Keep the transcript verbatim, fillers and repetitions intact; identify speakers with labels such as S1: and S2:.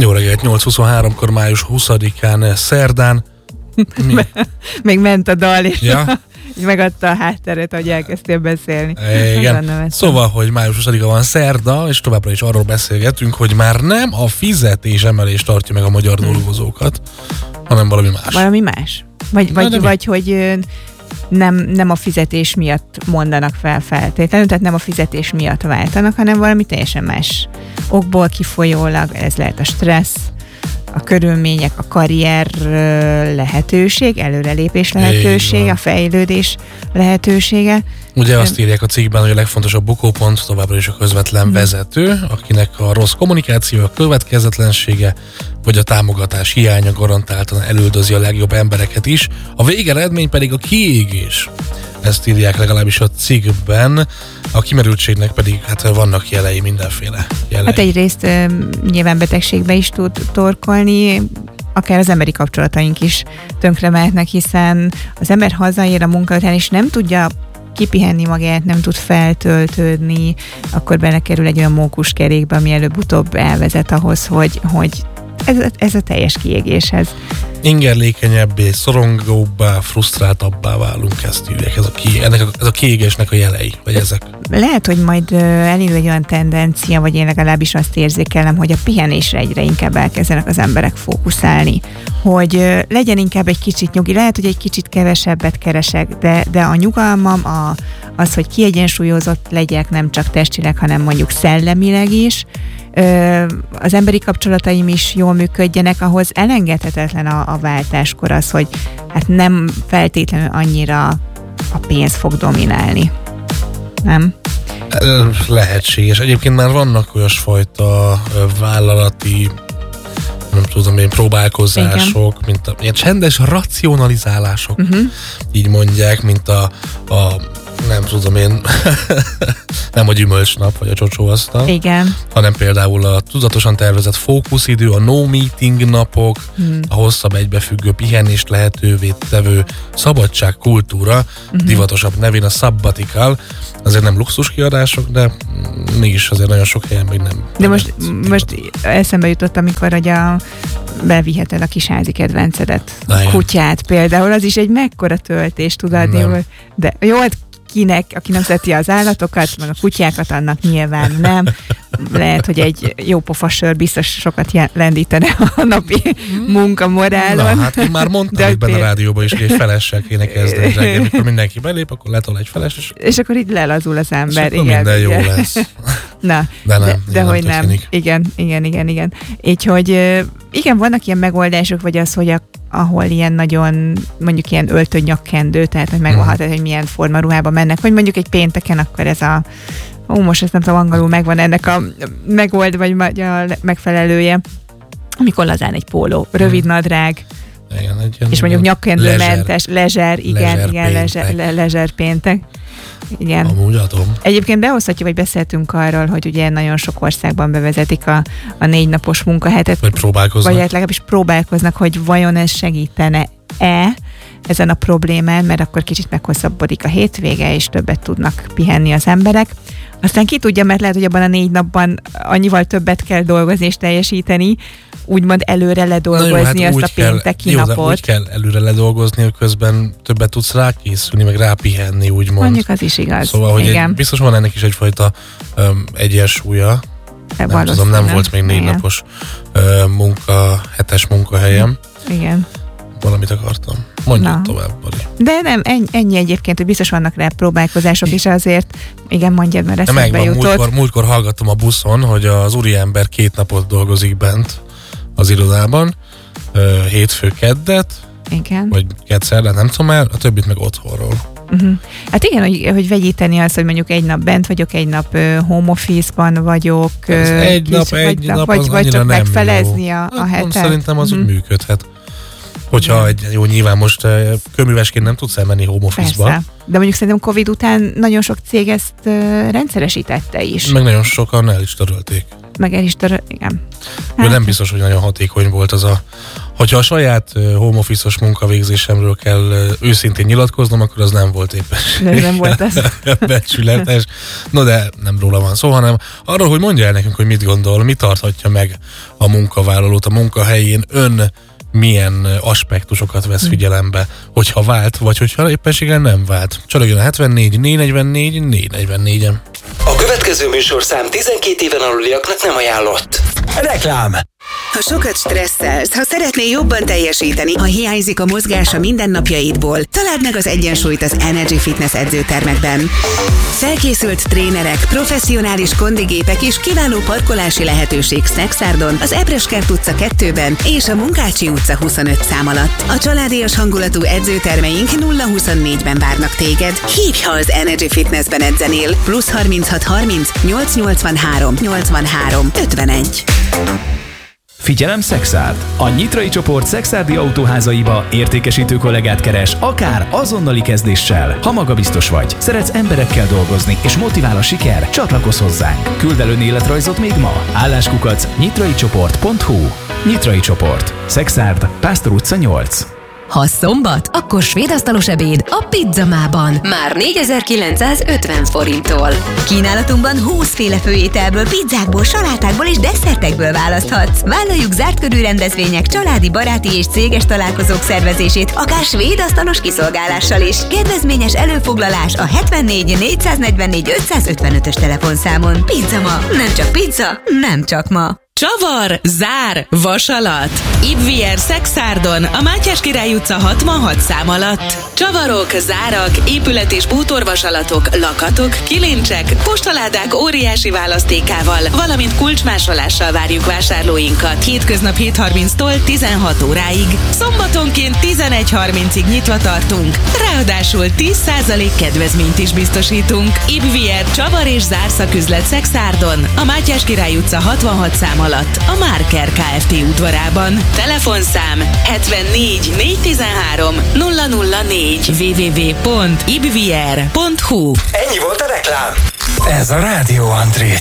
S1: Jó reggelt, nyolc huszonháromkor május huszadikán szerdán.
S2: Még ment a dal, és
S1: ja?
S2: megadta a hátteret, hogy elkezdtél beszélni.
S1: Igen. Szóval, hogy május huszadika van szerda, és továbbra is arról beszélgetünk, hogy már nem a fizetésemelés tartja meg a magyar dolgozókat, hanem valami más.
S2: Valami más? Vagy, vagy, vagy hogy nem, nem a fizetés miatt mondanak fel feltétlenül, tehát nem a fizetés miatt váltanak, hanem valami teljesen más okból kifolyólag. Ez lehet a stressz, a körülmények, a karrier lehetőség, előrelépés lehetőség, a fejlődés lehetősége.
S1: Ugye azt írják a cikkben, hogy a legfontosabb bukópont továbbra is a közvetlen hmm. vezető, akinek a rossz kommunikáció, a következetlensége, vagy a támogatás hiánya garantáltan elüldözi a legjobb embereket is, a végeredmény pedig a kiégés. Ezt írják legalábbis a cikkben, a kimerültségnek pedig hát vannak jelei, mindenféle jelei. Hát
S2: egyrészt e, nyilván betegségbe is tud torkolni, akár az emberi kapcsolataink is tönkre mehetnek, hiszen az ember hazaér a munka után, és nem tudja kipihenni magát, nem tud feltöltődni, akkor belekerül egy olyan mókuskerékbe, ami előbb-utóbb elvezet ahhoz, hogy, hogy ez, ez a teljes kiégéshez.
S1: Ingerlékenyebbé, szorongóbbá, frusztráltabbá válunk, ezt írják. Ez a, ki, ennek a, ez a kiégésnek a jelei, vagy ezek.
S2: Lehet, hogy majd elindul egy olyan tendencia, vagy én legalábbis azt érzékelem, hogy a pihenésre egyre inkább elkezdenek az emberek fókuszálni. Hogy legyen inkább egy kicsit nyugi, lehet, hogy egy kicsit kevesebbet keresek, de, de a nyugalmam, a, az, hogy kiegyensúlyozott legyek, nem csak testileg, hanem mondjuk szellemileg is, az emberi kapcsolataim is jól működjenek, ahhoz elengedhetetlen a, a váltáskor az, hogy hát nem feltétlenül annyira a pénz fog dominálni. Nem?
S1: Lehetséges. Egyébként már vannak olyasfajta vállalati, nem tudom én, próbálkozások, igen, mint a ilyen csendes racionalizálások, uh-huh. így mondják, mint a, a nem tudom én, nem a gyümölcsnap, vagy a csocsóasztal,
S2: igen, hanem
S1: például a tudatosan tervezett fókuszidő, a no meeting napok, hmm. a hosszabb egybefüggő pihenést lehetővé tevő szabadságkultúra, uh-huh. divatosabb nevén a sabbatical, azért nem luxus kiadások, de mégis azért nagyon sok helyen még nem.
S2: De most, most eszembe jutott, amikor hogy a beviheted a kis házi kedvencedet, a kutyát például, az is egy mekkora töltést tud adni, nem. De jó, kinek, aki nem szereti az állatokat, meg a kutyákat, annak nyilván nem. Lehet, hogy egy jó pofa sör biztos sokat lendítene a napi munkamorálon.
S1: Na, hát én már mondtam itt benne a rádióban is, hogy egy felessel kéne kezdeni reggel, amikor mindenki belép, akkor letol egy feles. És,
S2: és akkor így lelazul az ember.
S1: És igen, minden jó igen. lesz.
S2: Na,
S1: de nem,
S2: de, de
S1: nem
S2: hogy nem. Igen, igen, igen, igen. Így, hogy igen, vannak ilyen megoldások, vagy az, hogy a, ahol ilyen nagyon, mondjuk ilyen öltönyakkendő, tehát hogy megvan, hogy milyen formaruhában mennek, hogy mondjuk egy pénteken, akkor ez a ó, most ezt nem tudom, angolul megvan ennek a megold, vagy a megfelelője, amikor lazán egy póló, rövid nadrág,
S1: igen, egy és
S2: mondjuk nyakkendőmentes, lezser, igen, lezser igen, lezser, le, lezser péntek. Igen.
S1: Amúgy adom.
S2: Egyébként behozhatjuk, vagy beszéltünk arról, hogy ugye nagyon sok országban bevezetik a, a négy napos munkahetet.
S1: Vagy próbálkoznak.
S2: Vagy legalábbis próbálkoznak, hogy vajon ez segítene-e ezen a problémán, mert akkor kicsit meghosszabbodik a hétvége, és többet tudnak pihenni az emberek. Aztán ki tudja, mert lehet, hogy abban a négy napban annyival többet kell dolgozni és teljesíteni, úgymond előre ledolgozni jó, hát azt a pénteki
S1: kell,
S2: napot. Jó,
S1: úgy kell előre ledolgozni, hogy közben többet tudsz rákészülni, meg rápihenni, úgymond.
S2: Mondjuk az is igaz.
S1: Szóval, hogy egy, biztos van ennek is egyfajta um, egyensúlya. Nem tudom, nem volt még négy igen. napos uh, munka, hetes munkahelyem.
S2: Igen.
S1: Valamit akartam. Mondjuk tovább, Bari.
S2: De nem, ennyi, ennyi egyébként, hogy biztos vannak rá próbálkozások is azért. Igen, mondjad, mert eszembe
S1: megvan,
S2: jutott.
S1: Múltkor, múltkor hallgattam a buszon, hogy az úriember két napot dolgozik bent az irodában, hétfő keddet,
S2: igen.
S1: vagy kedszerdán, nem tudom el, a többit meg otthonról.
S2: Uh-huh. Hát igen, hogy, hogy vegyíteni azt, hogy mondjuk egy nap bent vagyok, egy nap uh, home office-ban vagyok.
S1: Ez uh, egy nap, vagy, egy nap,
S2: vagy,
S1: az
S2: vagy csak
S1: nem
S2: megfelezni
S1: jó.
S2: a, a
S1: hát,
S2: hetet.
S1: Szerintem az uh-huh. úgy működhet. Hogyha
S2: ja.
S1: egy, jó, nyilván most uh, köművesként nem tudsz elmenni home office-ba.
S2: Persze. De mondjuk szerintem Covid után nagyon sok cég ezt uh, rendszeresítette is.
S1: Meg nagyon sokan el is törölték.
S2: Meg el is töröl, igen.
S1: Hát. Nem biztos, hogy nagyon hatékony volt az a... Hogyha a saját home office-os munkavégzésemről kell őszintén nyilatkoznom, akkor az nem volt éppen.
S2: Nem volt az.
S1: Becsületes. No, de nem róla van szó, hanem arról, hogy mondja el nekünk, hogy mit gondol, mi tarthatja meg a munkavállalót a munkahelyén, ön milyen aspektusokat vesz figyelembe, hogyha vált, vagy hogyha éppenséggel nem vált. Csalogjon a hetvennégy négy negyvennégy négy negyvennégyen.
S3: A következő műsorszám tizenkét éven aluliaknak nem ajánlott. Reklám!
S4: Ha sokat stresszelsz, ha szeretnél jobban teljesíteni, ha hiányzik a mozgás a mindennapjaidból, találd meg az egyensúlyt az Energy Fitness edzőtermekben. Felkészült trénerek, professzionális kondigépek és kiváló parkolási lehetőség Szexárdon, az Ebreskert utca kettőben és a Munkácsi utca huszonöt szám alatt. A családias hangulatú edzőtermeink nulla huszonnégyben várnak téged. Hívj, ha az Energy Fitnessben edzenél. Plusz harminchat harminc nyolc nyolcvanhárom nyolcvanhárom ötvenegy.
S5: Figyelem Szexárd! A Nyitrai csoport szexárdi autóházaiba értékesítő kollégát keres, akár azonnali kezdéssel. Ha magabiztos vagy, szeretsz emberekkel dolgozni és motivál a siker, csatlakozz hozzánk. Küld el önéletrajzot még ma. Álláskukac nyitraicsoport pont hu. Nyitrai csoport. Szexárd, Pásztor utca nyolc.
S6: Ha szombat, akkor svédasztalos ebéd a Pizzamában. Már négyezer-kilencszázötven forinttól. Kínálatunkban húszféle főételből, pizzákból, salátákból és desszertekből választhatsz. Vállaljuk zárt körű rendezvények, családi, baráti és céges találkozók szervezését, akár svédasztalos kiszolgálással is. Kedvezményes előfoglalás a hetvennégy négyszáznegyvennégy ötszázötvenötös telefonszámon. Pizzama, nem csak pizza, nem csak ma.
S7: Csavar, zár, vasalat. Ibvier Szexárdon, a Mátyás Király utca hatvanhat szám alatt. Csavarok, zárak, épület- és bútorvasalatok, lakatok, kilincsek, postaládák óriási választékával, valamint kulcsmásolással várjuk vásárlóinkat. Hétköznap hét harminctól tizenhat óráig. Szombatonként tizenegy harmincig nyitva tartunk. Ráadásul tíz százalék kedvezményt is biztosítunk. Ibvier Csavar és Zár szaküzlet Szexárdon, a Mátyás Király utca hatvanhat szám alatt, a Márker Kft. Udvarában. Telefonszám hetvennégy négyszáztizenhárom nulla nulla négy double-u double-u double-u pont ibvier pont hu.
S3: Ennyi volt a reklám. Ez a Rádió Antré.